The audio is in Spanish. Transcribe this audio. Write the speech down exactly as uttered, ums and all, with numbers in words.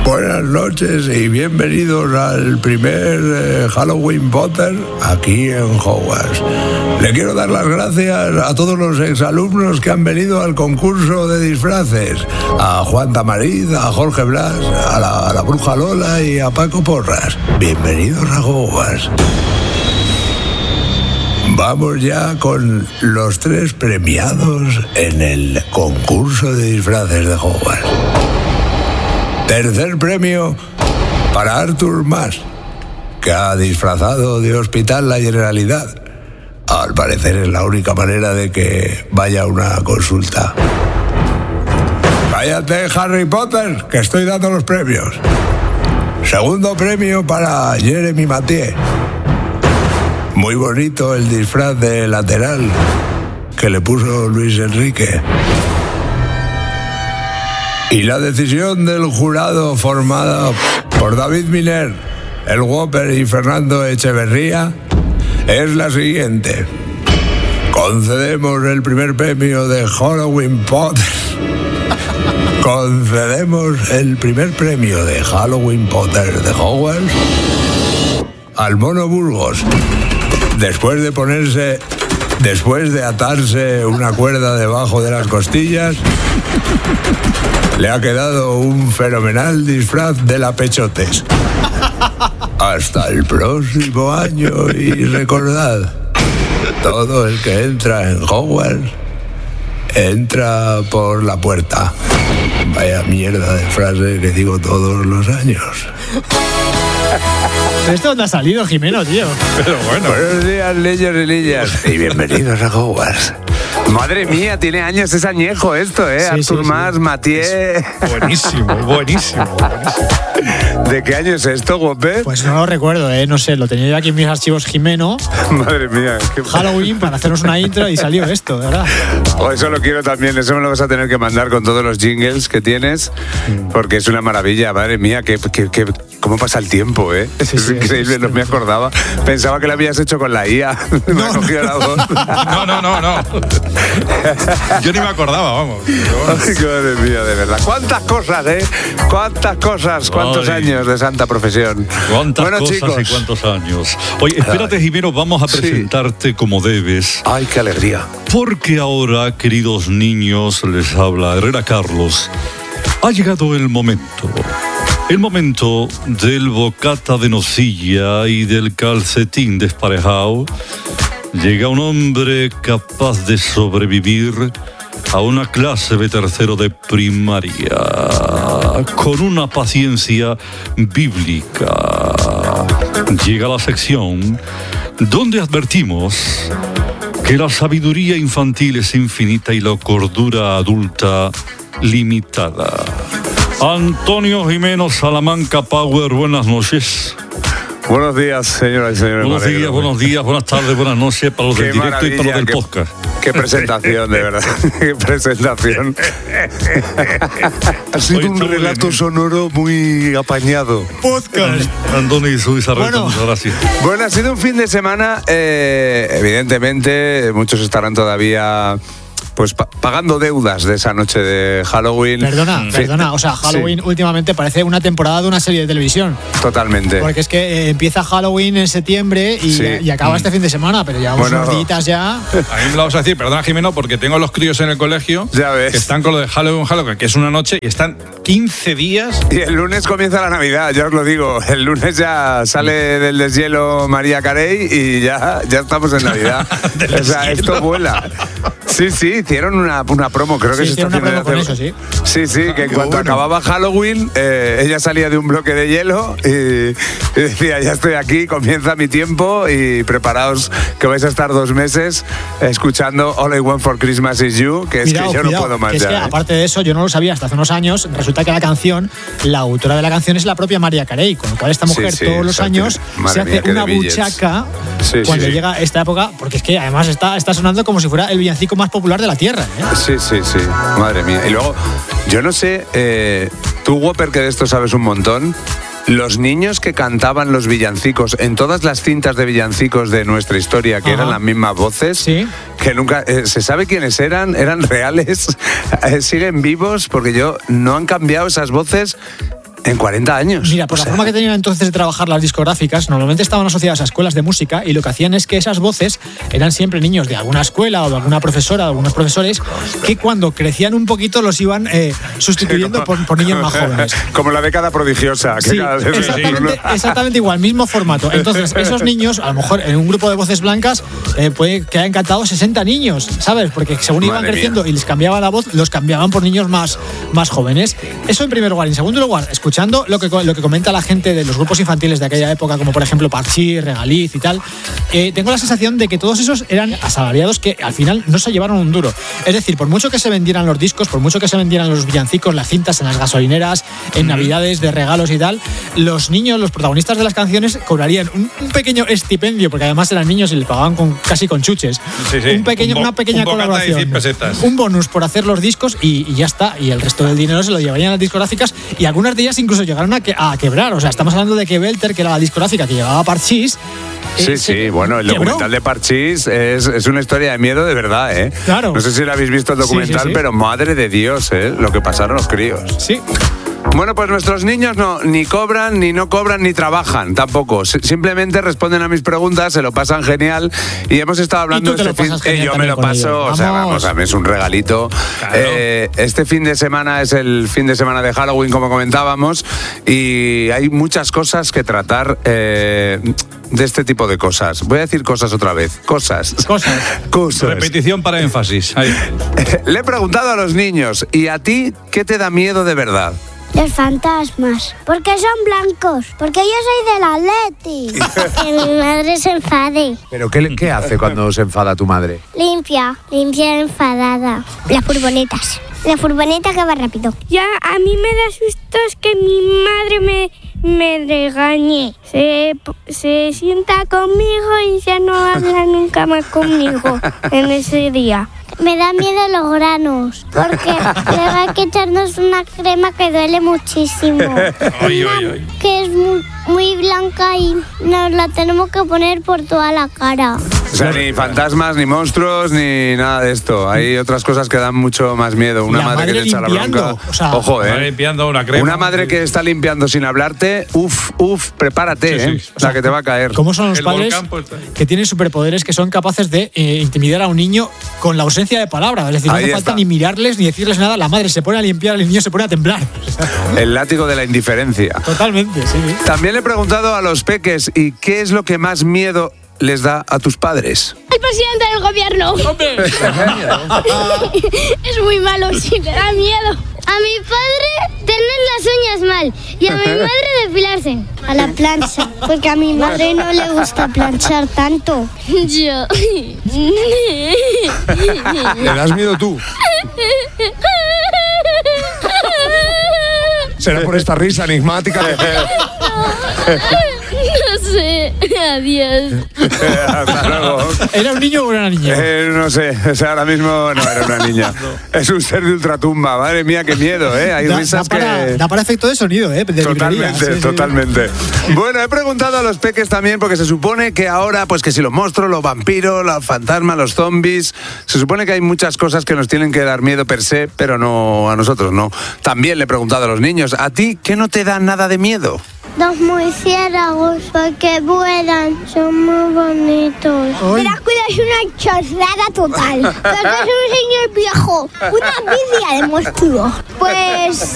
Buenas noches y bienvenidos al primer eh, Halloween Potter aquí en Hogwarts. Le quiero dar las gracias a todos los exalumnos que han venido al concurso de disfraces. A Juan Tamariz, a Jorge Blas, a la, a la Bruja Lola y a Paco Porras. Bienvenidos a Hogwarts. Vamos ya con los tres premiados en el concurso de disfraces de Hogwarts. Tercer premio para Arthur Mas, que ha disfrazado de hospital la Generalidad. Al parecer es la única manera de que vaya a una consulta. Cállate, Harry Potter, que estoy dando los premios. Segundo premio para Jeremy Mathieu. Muy bonito el disfraz de lateral que le puso Luis Enrique. Y la decisión del jurado formada por David Miner, el Whopper y Fernando Echeverría es la siguiente. Concedemos el primer premio de Halloween Potter. Concedemos el primer premio de Halloween Potter de Hogwarts al Mono Burgos. Después de ponerse, después de atarse una cuerda debajo de las costillas, le ha quedado un fenomenal disfraz de la Pechotes. Hasta el próximo año y recordad, todo el que entra en Hogwarts entra por la puerta. Vaya mierda de frase que digo todos los años. ¿Esto dónde ha salido, Jimeno, tío? Pero bueno. Buenos días, niños y niñas. Y bienvenidos a Hogwarts. Madre mía, tiene años, es añejo esto, ¿eh? Sí, Arthur sí, Mas, sí. Mathieu. Buenísimo, buenísimo, buenísimo. ¿De qué año es esto, Whopper? Pues no lo recuerdo, ¿eh? No sé, lo tenía yo aquí en mis archivos Jimeno. Madre mía. Qué... Halloween para hacernos una intro y salió esto, de verdad. Oh, eso lo quiero también, eso me lo vas a tener que mandar con todos los jingles que tienes, porque es una maravilla, madre mía, que, que, que cómo pasa el tiempo, ¿eh? Sí, es sí, increíble, sí, no sí. me acordaba. Pensaba que lo habías hecho con la I A. Me No, ha cogido la voz. No, no, no, no. Yo ni me acordaba, vamos. Ay, qué madre mía, de verdad. ¿Cuántas cosas, eh? ¿Cuántas cosas? ¿Cuántos Ay. años de santa profesión? Cuántas bueno, cosas chicos. y cuántos años. Oye, espérate, Jimeno, vamos a Sí. presentarte como debes. Ay, qué alegría. Porque ahora, queridos niños, les habla Herrera Carlos. Ha llegado el momento. El momento del bocata de nocilla y del calcetín desparejado. Llega un hombre capaz de sobrevivir a una clase de tercero de primaria, con una paciencia bíblica. Llega la sección donde advertimos que la sabiduría infantil es infinita y la cordura adulta limitada. Antonio Jimeno Salamanca Power, buenas noches. Buenos días, señoras y señores. Buenos días, buenos días, buenas tardes, buenas noches para los Qué del directo y para los del maravilla, podcast. Qué presentación, de verdad. Qué presentación. Ha sido Oye, un está muy relato bien. sonoro muy apañado. Podcast. Antonio y su Isarreta, Bueno. muchas gracias. Bueno, ha sido un fin de semana, eh, evidentemente, muchos estarán todavía pues pa- pagando deudas de esa noche de Halloween. Perdona, Sí. perdona. O sea, Halloween Sí, últimamente parece una temporada de una serie de televisión. totalmente. Porque es que eh, empieza Halloween en septiembre y, Sí. y acaba este fin de semana, pero llevamos Bueno. unos días ya. A mí me lo vas a decir, perdona Jimeno, porque tengo los críos en el colegio Ya ves. que están con lo de Halloween, Halloween, que es una noche y están quince días. Y el lunes comienza la Navidad, ya os lo digo. El lunes ya sale del deshielo María Carey y ya, ya estamos en Navidad. Del O sea, esto deshielo. vuela. Sí, sí, hicieron una, una promo, creo que Sí, se está hicieron una haciendo promo desde con hace- eso, sí. Sí, sí, que en Qué cuanto bueno. acababa Halloween, eh, ella salía de un bloque de hielo y, y decía, ya estoy aquí, comienza mi tiempo y preparaos que vais a estar dos meses escuchando All I Want for Christmas Is You, que es Cuidado, que yo cuidado, no puedo más que es ya, que ¿eh? aparte de eso, yo no lo sabía hasta hace unos años, resulta que la canción, la autora de la canción es la propia María Carey, con lo cual esta mujer Sí, sí, todos los o sea, años madre se hace mía, qué una de billets. buchaca Sí, cuando sí. llega esta época, porque es que además está, está sonando como si fuera el villancico más popular de la Tierra. ¿eh? Sí, sí, sí, madre mía. Y luego, yo no sé, eh, tú, Whopper, que de esto sabes un montón, los niños que cantaban los villancicos en todas las cintas de villancicos de nuestra historia, que Ajá. eran las mismas voces, Sí. que nunca, eh, ¿se sabe quiénes eran? ¿Eran reales? Eh, ¿Siguen vivos? Porque yo, no han cambiado esas voces En cuarenta años. Mira, por O la sea, forma que tenían entonces de trabajar las discográficas, normalmente estaban asociadas a escuelas de música y lo que hacían es que esas voces eran siempre niños de alguna escuela o de alguna profesora o de algunos profesores que cuando crecían un poquito los iban eh, sustituyendo por, por niños más jóvenes. Como la década prodigiosa. Que Sí, cada vez- exactamente, exactamente igual, mismo formato. Entonces, esos niños, a lo mejor en un grupo de voces blancas, eh, puede que hayan cantado sesenta niños, ¿sabes? Porque según iban Madre creciendo mía. y les cambiaba la voz, los cambiaban por niños más, más jóvenes. Eso en primer lugar. En segundo lugar, escuchando lo que, lo que comenta la gente de los grupos infantiles de aquella época, como por ejemplo Parchís, Regaliz y tal, eh, tengo la sensación de que todos esos eran asalariados que al final no se llevaron un duro. Es decir, por mucho que se vendieran los discos, por mucho que se vendieran los villancicos, las cintas en las gasolineras, en Navidades, de regalos y tal, los niños, los protagonistas de las canciones, cobrarían un, un pequeño estipendio, porque además eran niños y les pagaban con, casi con chuches. Sí, sí. Un pequeño, Un bo- una pequeña un bocata de colaboración. cien pesetas. Un bonus por hacer los discos y, y ya está. Y el resto del dinero se lo llevarían a las discográficas y algunas de ellas incluso llegaron a, que, a quebrar. O sea, estamos hablando de que Belter, que era la discográfica que llevaba Parchís. Sí, eh, se sí, bueno, el quebró. documental de Parchís es, es una historia de miedo de verdad, ¿eh? Claro. No sé si lo habéis visto el Sí, sí, documental, sí. pero madre de Dios, ¿eh? Lo que pasaron los críos. Sí. Bueno, pues nuestros niños no ni cobran, ni no cobran, ni trabajan tampoco. Si- Simplemente responden a mis preguntas, se lo pasan genial y hemos estado hablando Y tú te lo este fin. pasas genial eh, yo me también lo con paso, ellos. o sea, Vamos. vamos, a mí es un regalito. Claro. Eh, este fin de semana es el fin de semana de Halloween, como comentábamos, y hay muchas cosas que tratar eh, de este tipo de cosas. Voy a decir cosas otra vez. Cosas. Cosas. Cosas. Repetición para énfasis. Ahí. Le he preguntado a los niños, ¿y a ti qué te da miedo de verdad? Los fantasmas. Porque son blancos. Porque yo soy del Atleti. Que mi madre se enfade. ¿Pero qué, qué hace cuando se enfada tu madre? Limpia. Limpia enfadada. Las furgonetas. La furgoneta que va rápido. Ya a mí me da sustos que mi madre me, me regañe. Se, se sienta conmigo y ya no habla nunca más conmigo en ese día. Me da miedo los granos. Porque luego hay que echarnos una crema que duele muchísimo. Ay, ay, ay. Que es muy, muy blanca y nos la tenemos que poner por toda la cara. O sea, ni fantasmas, ni monstruos, ni nada de esto. Hay otras cosas que dan mucho más miedo. Una La madre, que madre te echa la limpiando, bronca. o sea, Ojo, Está ¿eh? limpiando una crema. Una madre que está limpiando sin hablarte, uff, uff, prepárate, Sí, ¿eh? sí. O sea, que te va a caer. ¿Cómo son los El padres volcán, pues, está ahí. que tienen superpoderes que son capaces de eh, intimidar a un niño con la ausencia de palabras? Es decir, no Ahí hace falta está. ni mirarles ni decirles nada. La madre se pone a limpiar, el niño se pone a temblar. El látigo de la indiferencia. Totalmente, sí. sí. También le he preguntado a los peques, ¿y qué es lo que más miedo les da a tus padres? El presidente del gobierno. Es muy malo, sí, me da miedo. A mi padre tener las uñas mal y a mi madre depilarse. A la plancha, porque a mi madre no le gusta planchar tanto. Yo. ¿Le das miedo tú? Será por esta risa enigmática. No sé. Adiós. Hasta luego. ¿Era un niño o era una niña? Eh, no sé, o sea, ahora mismo no era una niña. Es un ser de ultratumba, madre mía, qué miedo, ¿eh? Hay Da, da risas para, que... da para efecto de sonido, ¿eh? De librería. Totalmente, Sí, sí. totalmente. Bueno, he preguntado a los peques también, porque se supone que ahora, pues que si los monstruos, los vampiros, los fantasmas, los zombies, se supone que hay muchas cosas que nos tienen que dar miedo per se, pero no a nosotros, no. También le he preguntado a los niños, ¿a ti qué no te da nada de miedo? Los murciélagos, porque vuelan, son muy bonitos. Ay. Drácula es una chorrada total, porque es un señor viejo, una Biblia de monstruos. Pues